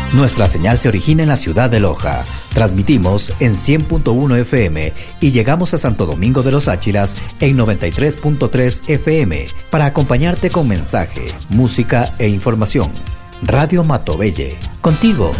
Nuestra señal se origina en la ciudad de Loja. Transmitimos en 100.1 FM y llegamos a Santo Domingo de los Áchilas en 93.3 FM para acompañarte con mensaje, música e información. Radio Matobelle, contigo